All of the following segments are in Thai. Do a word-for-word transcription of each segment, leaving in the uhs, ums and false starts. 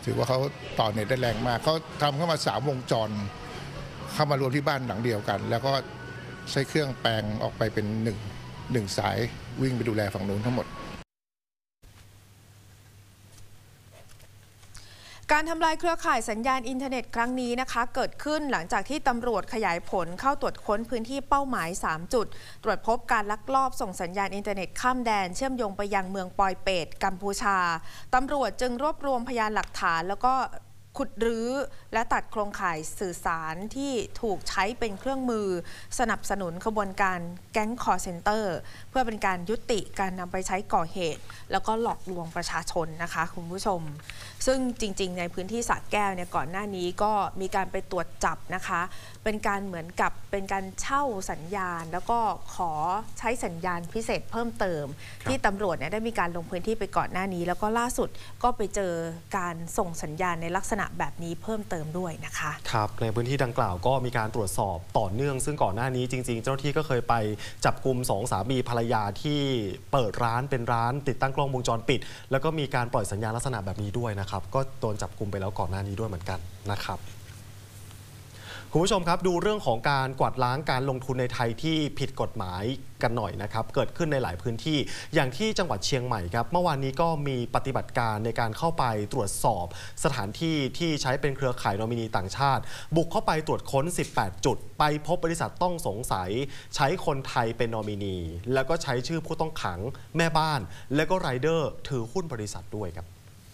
ถือว่าเขาต่อเน็ตได้แรงมากเขาทำเข้ามาสามวงจรเข้ามารวมที่บ้านหลังเดียวกันแล้วก็ใช้เครื่องแปลงออกไปเป็นหนึ่งหนึ่งสายวิ่งไปดูแลฝั่งนู้นทั้งหมดการทำลายเครือข่ายสัญญาณอินเทอร์เน็ตครั้งนี้นะคะเกิดขึ้นหลังจากที่ตำรวจขยายผลเข้าตรวจค้นพื้นที่เป้าหมายสามจุดตรวจพบการลักลอบส่งสัญญาณอินเทอร์เน็ตข้ามแดนเชื่อมโยงไปยังเมืองปอยเปตกัมพูชาตำรวจจึงรวบรวมพยานหลักฐานแล้วก็ขุดรื้อและตัดโครงข่ายสื่อสารที่ถูกใช้เป็นเครื่องมือสนับสนุนขบวนการแก๊งคอร์เซ็นเตอร์เพื่อเป็นการยุติการนำไปใช้ก่อเหตุแล้วก็หลอกลวงประชาชนนะคะคุณผู้ชมซึ่งจริงๆในพื้นที่สระแก้วเนี่ยก่อนหน้านี้ก็มีการไปตรวจจับนะคะเป็นการเหมือนกับเป็นการเช่าสัญญาณแล้วก็ขอใช้สัญญาณพิเศษเพิ่มเติมที่ตำรวจเนี่ยได้มีการลงพื้นที่ไปก่อนหน้านี้แล้วก็ล่าสุดก็ไปเจอการส่งสัญญาณในลักษณะแบบนี้เพิ่มเติมด้วยนะคะครับในพื้นที่ดังกล่าวก็มีการตรวจสอบต่อเนื่องซึ่งก่อนหน้านี้จริงๆเจ้าหน้าที่ก็เคยไปจับกลุ่มสองสามีภรรยาที่เปิดร้านเป็นร้านติดตั้งกล้องวงจรปิดแล้วก็มีการปล่อยสัญญาณลักษณะแบบนี้ด้วยนะครับก็โดนจับกลุ่มไปแล้วก่อนหน้านี้ด้วยเหมือนกันนะครับคุณผู้ชมครับดูเรื่องของการกวาดล้างการลงทุนในไทยที่ผิดกฎหมายกันหน่อยนะครับเกิดขึ้นในหลายพื้นที่อย่างที่จังหวัดเชียงใหม่ครับเมื่อวานนี้ก็มีปฏิบัติการในการเข้าไปตรวจสอบสถานที่ที่ใช้เป็นเครือข่ายนอมินีต่างชาติบุกเข้าไปตรวจค้นสิบแปดจุดไปพบบริษัทต้องสงสัยใช้คนไทยเป็นนอมินีแล้วก็ใช้ชื่อผู้ต้องขังแม่บ้านและก็ไรเดอร์ถือหุ้นบริษัทด้วยครับ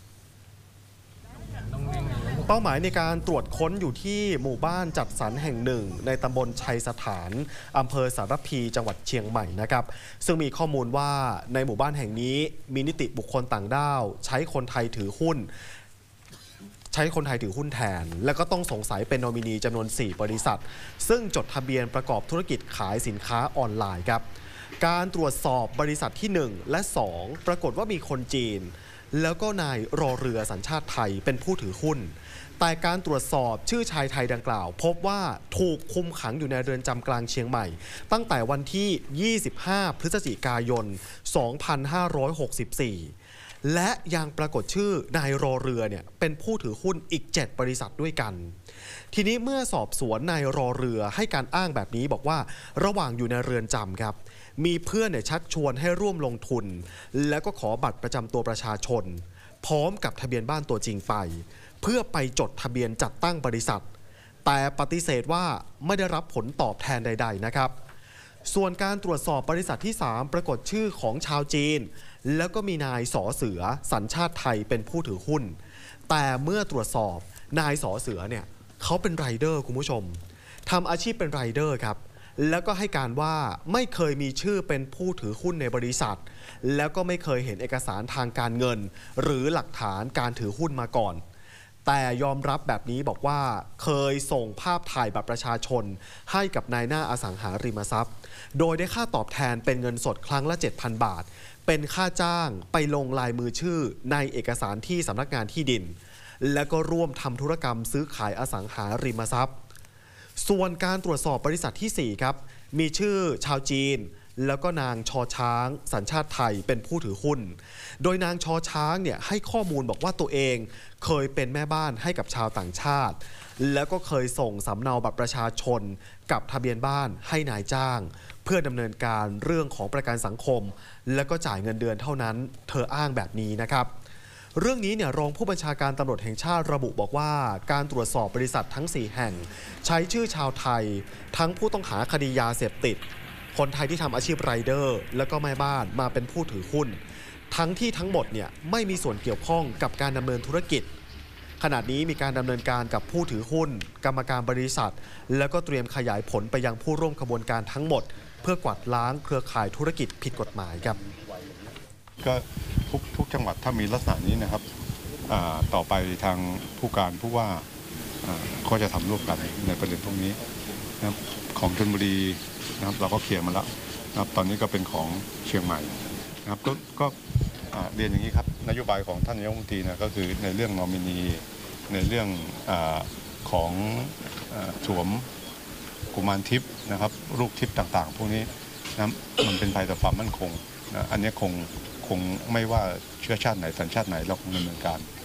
เป้าหมายในการตรวจค้นอยู่ที่หมู่บ้านจัดสรรแห่งหนึ่งในตำบลชัยสถานอำเภอสารพีจังหวัดเชียงใหม่นะครับซึ่งมีข้อมูลว่าในหมู่บ้านแห่งนี้มีนิติบุคคลต่างด้าวใช้คนไทยถือหุ้นใช้คนไทยถือหุ้นแทนและก็ต้องสงสัยเป็นนอมินีจำนวนสี่บริษัทซึ่งจดทะเบียนประกอบธุรกิจขายสินค้าออนไลน์ครับการตรวจสอบบริษัทที่หนึ่งและสองปรากฏว่ามีคนจีนแล้วก็นายรอเรือสัญชาติไทยเป็นผู้ถือหุ้นแต่การตรวจสอบชื่อชายไทยดังกล่าวพบว่าถูกคุมขังอยู่ในเรือนจำกลางเชียงใหม่ตั้งแต่วันที่ยี่สิบห้าพฤศจิกายนสองพันห้าร้อยหกสิบสี่และยังปรากฏชื่อนายรอเรือเนี่ยเป็นผู้ถือหุ้นอีกเจ็ดบริษัทด้วยกันทีนี้เมื่อสอบสวนนายรอเรือให้การอ้างแบบนี้บอกว่าระหว่างอยู่ในเรือนจำครับมีเพื่อนเนี่ยชักชวนให้ร่วมลงทุนแล้วก็ขอบัตรประจำตัวประชาชนพร้อมกับทะเบียนบ้านตัวจริงไปเพื่อไปจดทะเบียนจัดตั้งบริษัทแต่ปฏิเสธว่าไม่ได้รับผลตอบแทนใดๆนะครับส่วนการตรวจสอบบริษัทที่สามปรากฏชื่อของชาวจีนแล้วก็มีนายสอเสือสัญชาติไทยเป็นผู้ถือหุ้นแต่เมื่อตรวจสอบนายสอเสือเนี่ยเขาเป็นไรเดอร์คุณผู้ชมทำอาชีพเป็นไรเดอร์ครับแล้วก็ให้การว่าไม่เคยมีชื่อเป็นผู้ถือหุ้นในบริษัทแล้วก็ไม่เคยเห็นเอกสารทางการเงินหรือหลักฐานการถือหุ้นมาก่อนแต่ยอมรับแบบนี้บอกว่าเคยส่งภาพถ่ายบัตรประชาชนให้กับนายหน้าอสังหาริมทรัพย์โดยได้ค่าตอบแทนเป็นเงินสดครั้งละ เจ็ดพัน บาทเป็นค่าจ้างไปลงลายมือชื่อในเอกสารที่สำนักงานที่ดินและก็ร่วมทำธุรกรรมซื้อขายอสังหาริมทรัพย์ส่วนการตรวจสอบบริษัทที่สี่ครับมีชื่อชาวจีนแล้วก็นางชอช้างสัญชาติไทยเป็นผู้ถือหุ้นโดยนางชอช้างเนี่ยให้ข้อมูลบอกว่าตัวเองเคยเป็นแม่บ้านให้กับชาวต่างชาติแล้วก็เคยส่งสำเนาบัตรประชาชนกับทะเบียนบ้านให้นายจ้างเพื่อดำเนินการเรื่องของประกันสังคมแล้วก็จ่ายเงินเดือนเท่านั้นเธออ้างแบบนี้นะครับเรื่องนี้เนี่ยรองผู้บัญชาการตำรวจแห่งชาติระบุบอกว่าการตรวจสอบบริษัททั้งสี่แห่งใช้ชื่อชาวไทยทั้งผู้ต้องหาคดียาเสพติดคนไทยที่ทำอาชีพไรเดอร์แล้วก็แม่บ้านมาเป็นผู้ถือหุ้นทั้งที่ทั้งหมดเนี่ยไม่มีส่วนเกี่ยวข้องกับการดำเนินธุรกิจขณะนี้มีการดำเนินการกับผู้ถือหุ้นกรรมการบริษัทแล้วก็เตรียมขยายผลไปยังผู้ร่วมขบวนการทั้งหมดเพื่อกวาดล้างเครือข่ายธุรกิจผิดกฎหมายครับก็ทุกทุกจังหวัดถ้ามีลักษณะนี้นะครับต่อไปทางผู้การผู้ว่าก็จะทำร่วมกันในประเด็นพวกนี้นะครับของชลบุรีนะครับเราก็เคลียร์มาแล้วนะครับตอนนี้ก็เป็นของเชียงใหม่นะครับก็ก็เรียนอย่างนี้ครับนโยบายของท่านนายกรัฐมนตรีนะก็คือในเรื่องนอมินีในเรื่องอของสวมกุมารทิพย์นะครับรูปทิพย์ต่างๆพวกนี้นะมันเป็นภัยต่อความมั่นคงนะอันนี้คงคงไม่ว่าเชื้อชาติไหนสัญชาติไหนเราคงดำเนินการ